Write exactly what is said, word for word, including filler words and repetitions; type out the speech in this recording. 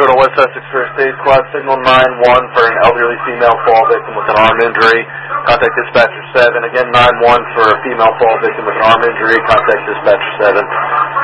Metro to West Essex First Aid Squad, signal nine one for an elderly female fall victim with an arm injury. Contact dispatcher seven. Again, nine one for a female fall victim with an arm injury. Contact dispatcher seven.